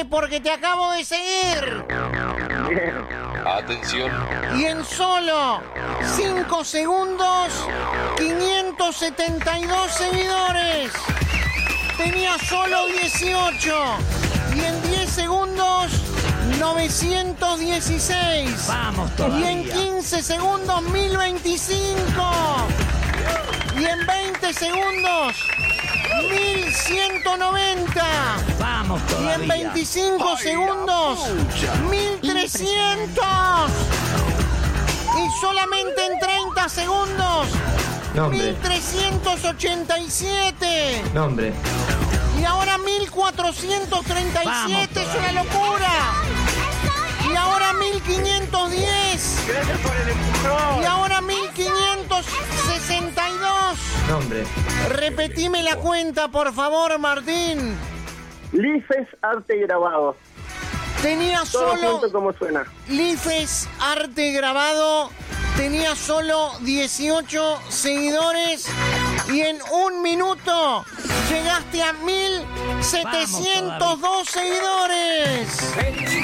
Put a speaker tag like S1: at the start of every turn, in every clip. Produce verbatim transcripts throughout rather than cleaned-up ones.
S1: prepárate porque te acabo de seguir.
S2: Bien.
S3: Atención.
S1: Y en solo cinco segundos, quinientos setenta y dos seguidores. Tenía solo dieciocho. Y en diez segundos, novecientos dieciséis.
S4: Vamos todavía.
S1: Y en quince segundos, mil veinticinco. Y en veinte segundos, mil ciento noventa.
S4: Vamos
S1: Y
S4: todavía.
S1: en veinticinco segundos, mil trescientos. Y solamente en treinta segundos,
S5: No, hombre.
S1: mil trescientos ochenta y siete.
S5: No, hombre.
S1: Y ahora mil cuatrocientos treinta y siete.
S4: Vamos
S1: Es una locura. Y ahora mil quinientos diez.
S2: Gracias por el empujón.
S1: Y ahora mil quinientos sesenta y dos.
S5: No, hombre.
S1: Repetime la cuenta, por favor, Martín.
S2: Lifes Arte Grabado.
S1: Tenía
S2: Todo
S1: solo...
S2: junto como suena.
S1: Lifes Arte Grabado tenía solo dieciocho seguidores y en un minuto llegaste a mil setecientos dos seguidores.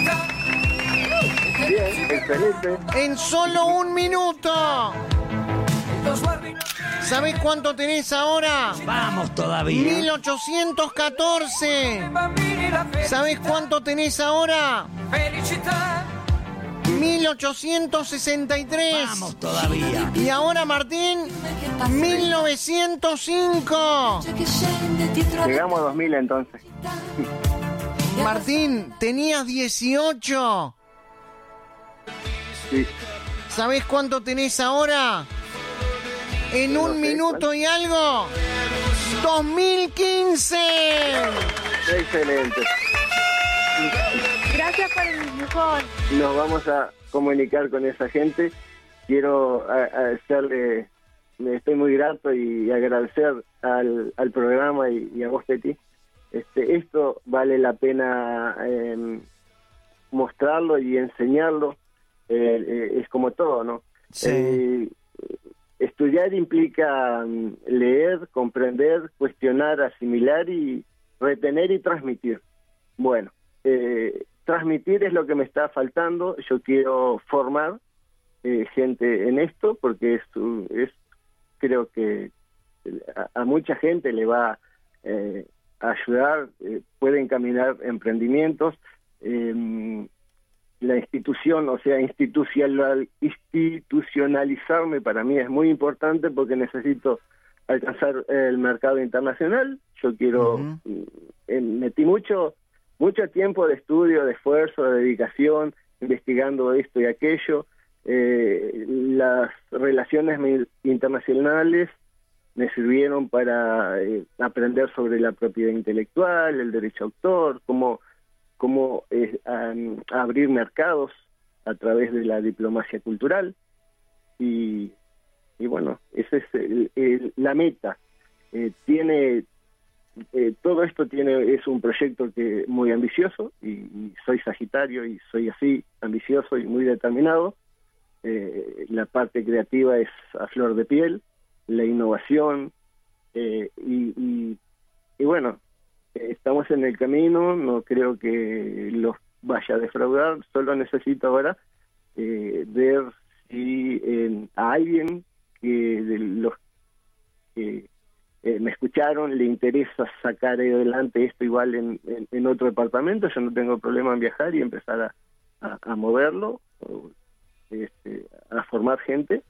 S2: Bien, excelente.
S1: En solo un minuto. ¿Sabés cuánto tenés ahora?
S4: Vamos todavía.
S1: mil ochocientos catorce. ¿Sabés cuánto tenés ahora? mil ochocientos sesenta y tres.
S4: Vamos todavía.
S1: Y ahora, Martín, mil novecientos cinco.
S2: Llegamos a dos mil entonces.
S1: Martín, tenías dieciocho.
S2: Sí.
S1: ¿Sabés cuánto tenés ahora? En
S2: No
S1: un
S2: sé,
S1: minuto y algo. dos mil quince.
S2: Excelente.
S6: Gracias por el empujón.
S2: Nos vamos a comunicar con esa gente. Quiero a- a hacerle, me estoy muy grato y agradecer al, al programa y, y a vos, Teti. Este, esto vale la pena eh, mostrarlo y enseñarlo. Eh, eh, es como todo, ¿no?
S1: Sí.
S2: Eh, estudiar implica mm, leer, comprender, cuestionar, asimilar y retener y transmitir. Bueno, eh, transmitir es lo que me está faltando. Yo quiero formar eh, gente en esto porque es, un- es creo que a, a mucha gente le va eh, a ayudar, eh, puede encaminar emprendimientos. Eh, la institución, o sea, institucional, institucionalizarme para mí es muy importante porque necesito alcanzar el mercado internacional. Yo quiero,
S1: Ujú.
S2: eh, metí mucho mucho tiempo de estudio, de esfuerzo, de dedicación, investigando esto y aquello. Eh, las relaciones mi- internacionales me sirvieron para eh, aprender sobre la propiedad intelectual, el derecho a autor, cómo cómo eh, am, abrir mercados a través de la diplomacia cultural. Y, y bueno, esa es el- el- la meta. Eh, tiene eh, todo esto tiene es un proyecto que muy ambicioso y, y soy Sagitario y soy así, ambicioso y muy determinado. Eh, la parte creativa es a flor de piel, la innovación eh, y, y, y bueno, eh, estamos en el camino, no creo que los vaya a defraudar, solo necesito ahora eh, ver si eh, a alguien que de los que eh, me escucharon le interesa sacar adelante esto igual en, en, en otro departamento. Yo no tengo problema en viajar y empezar a, a, a moverlo, o, este, a formar gente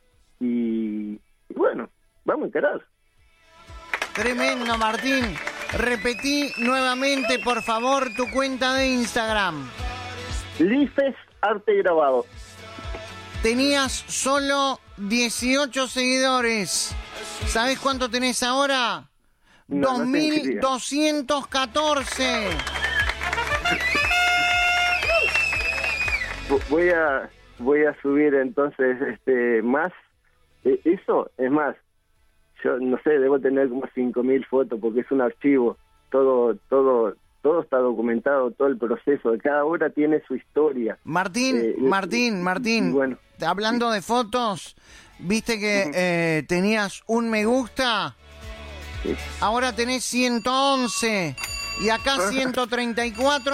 S2: y, y bueno, vamos a encarar.
S1: Tremendo, Martín. Repetí nuevamente, por favor, tu cuenta de Instagram.
S2: Lifes Arte Grabado.
S1: Tenías solo dieciocho seguidores. ¿Sabés cuánto tenés ahora?
S2: No, no
S1: dos
S2: tengo
S1: mil
S2: idea.
S1: doscientos catorce.
S2: Vo- Voy a voy a subir entonces este más. Eh, eso es más. Yo no sé, debo tener como cinco mil fotos porque es un archivo. Todo todo todo está documentado, todo el proceso. De cada hora tiene su historia.
S1: Martín,
S2: Eh,
S1: Martín, Martín,
S2: y bueno.
S1: hablando de fotos, viste que eh, tenías un me gusta,
S2: Sí.
S1: ahora tenés ciento once y acá ciento treinta y cuatro.